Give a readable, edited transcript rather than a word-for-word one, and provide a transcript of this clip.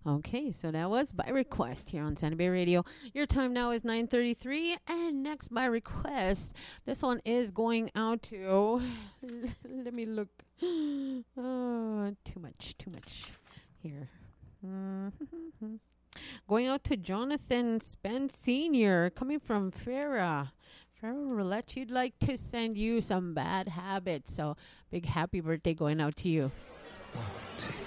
Okay, so that was by request here on Santa Bay Radio. Your time now is 9:33, and next by request, this one is going out to. Let me look. Too much here. Going out to Jonathan Spence Sr., coming from Farah. Farah Roulette, you'd like to send you some bad habits. So, big happy birthday going out to you. 1, 2.